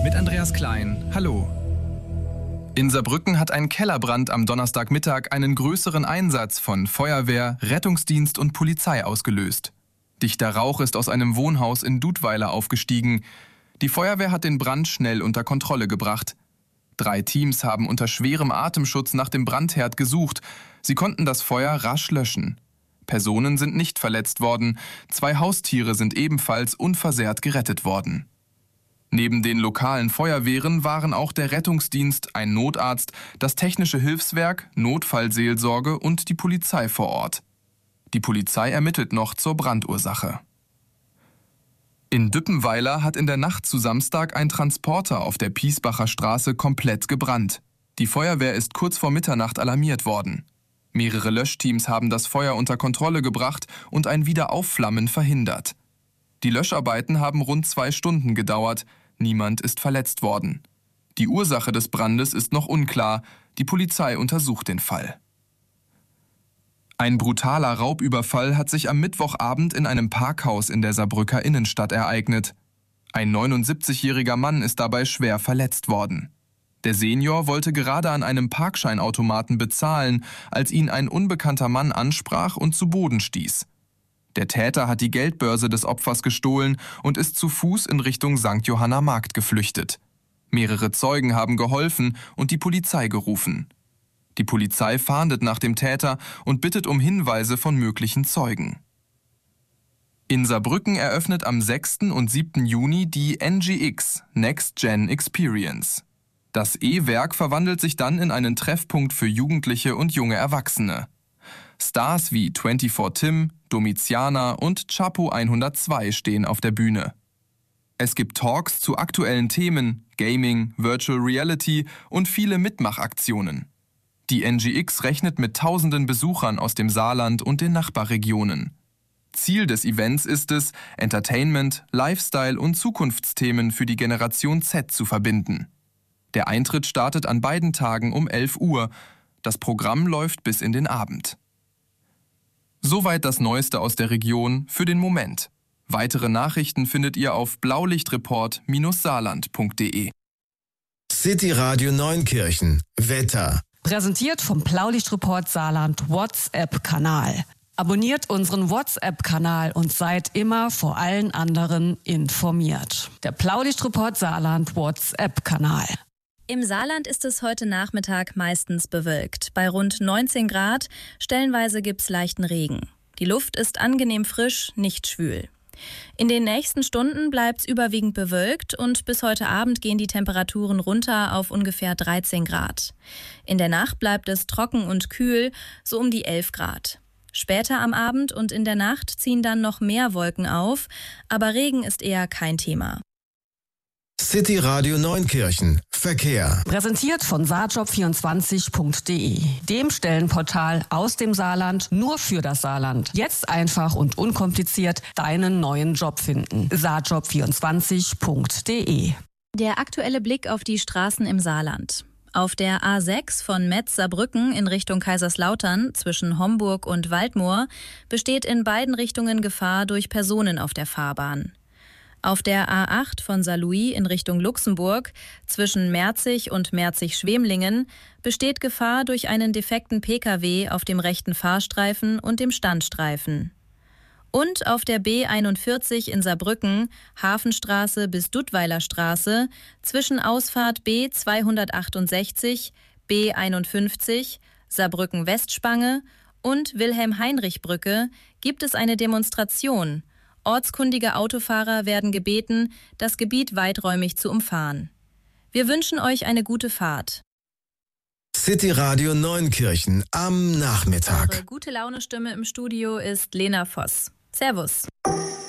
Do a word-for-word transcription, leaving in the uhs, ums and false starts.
mit Andreas Klein. Hallo. In Saarbrücken hat ein Kellerbrand am Donnerstagmittag einen größeren Einsatz von Feuerwehr, Rettungsdienst und Polizei ausgelöst. Dichter Rauch ist aus einem Wohnhaus in Dudweiler aufgestiegen. Die Feuerwehr hat den Brand schnell unter Kontrolle gebracht. Drei Teams haben unter schwerem Atemschutz nach dem Brandherd gesucht. Sie konnten das Feuer rasch löschen. Personen sind nicht verletzt worden. Zwei Haustiere sind ebenfalls unversehrt gerettet worden. Neben den lokalen Feuerwehren waren auch der Rettungsdienst, ein Notarzt, das Technische Hilfswerk, Notfallseelsorge und die Polizei vor Ort. Die Polizei ermittelt noch zur Brandursache. In Düppenweiler hat in der Nacht zu Samstag ein Transporter auf der Piesbacher Straße komplett gebrannt. Die Feuerwehr ist kurz vor Mitternacht alarmiert worden. Mehrere Löschteams haben das Feuer unter Kontrolle gebracht und ein Wiederaufflammen verhindert. Die Löscharbeiten haben rund zwei Stunden gedauert. Niemand ist verletzt worden. Die Ursache des Brandes ist noch unklar. Die Polizei untersucht den Fall. Ein brutaler Raubüberfall hat sich am Mittwochabend in einem Parkhaus in der Saarbrücker Innenstadt ereignet. Ein neunundsiebzigjähriger Mann ist dabei schwer verletzt worden. Der Senior wollte gerade an einem Parkscheinautomaten bezahlen, als ihn ein unbekannter Mann ansprach und zu Boden stieß. Der Täter hat die Geldbörse des Opfers gestohlen und ist zu Fuß in Richtung Sankt Johanna Markt geflüchtet. Mehrere Zeugen haben geholfen und die Polizei gerufen. Die Polizei fahndet nach dem Täter und bittet um Hinweise von möglichen Zeugen. In Saarbrücken eröffnet am sechsten und siebten Juni die N G X Next Gen Experience. Das E-Werk verwandelt sich dann in einen Treffpunkt für Jugendliche und junge Erwachsene. Stars wie vierundzwanzig Tim, Domiziana und Chapo hundertzwei stehen auf der Bühne. Es gibt Talks zu aktuellen Themen, Gaming, Virtual Reality und viele Mitmachaktionen. Die N G X rechnet mit tausenden Besuchern aus dem Saarland und den Nachbarregionen. Ziel des Events ist es, Entertainment, Lifestyle und Zukunftsthemen für die Generation Z zu verbinden. Der Eintritt startet an beiden Tagen um elf Uhr. Das Programm läuft bis in den Abend. Soweit das Neueste aus der Region für den Moment. Weitere Nachrichten findet ihr auf blaulichtreport Bindestrich saarland Punkt de. City Radio Neunkirchen. Wetter. Präsentiert vom Blaulichtreport Saarland WhatsApp-Kanal. Abonniert unseren WhatsApp-Kanal und seid immer vor allen anderen informiert. Der Blaulichtreport Saarland WhatsApp-Kanal. Im Saarland ist es heute Nachmittag meistens bewölkt. Bei rund neunzehn Grad, stellenweise gibt's leichten Regen. Die Luft ist angenehm frisch, nicht schwül. In den nächsten Stunden bleibt's überwiegend bewölkt und bis heute Abend gehen die Temperaturen runter auf ungefähr dreizehn Grad. In der Nacht bleibt es trocken und kühl, so um die elf Grad. Später am Abend und in der Nacht ziehen dann noch mehr Wolken auf, aber Regen ist eher kein Thema. City Radio Neunkirchen. Verkehr. Präsentiert von saarjob vierundzwanzig Punkt de, dem Stellenportal aus dem Saarland nur für das Saarland. Jetzt einfach und unkompliziert deinen neuen Job finden. saarjob vierundzwanzig Punkt de. Der aktuelle Blick auf die Straßen im Saarland. Auf der A sechs von Metz-Saarbrücken in Richtung Kaiserslautern zwischen Homburg und Waldmoor besteht in beiden Richtungen Gefahr durch Personen auf der Fahrbahn. Auf der A acht von Saarlouis in Richtung Luxemburg zwischen Merzig und Merzig-Schwemlingen besteht Gefahr durch einen defekten Pkw auf dem rechten Fahrstreifen und dem Standstreifen. Und auf der B einundvierzig in Saarbrücken, Hafenstraße bis Dudweiler Straße, zwischen Ausfahrt B zweihundertachtundsechzig, B einundfünfzig, Saarbrücken-Westspange und Wilhelm-Heinrich-Brücke gibt es eine Demonstration. Ortskundige Autofahrer werden gebeten, das Gebiet weiträumig zu umfahren. Wir wünschen euch eine gute Fahrt. City Radio Neunkirchen am Nachmittag. Unsere gute Laune Stimme im Studio ist Lena Voss. Servus.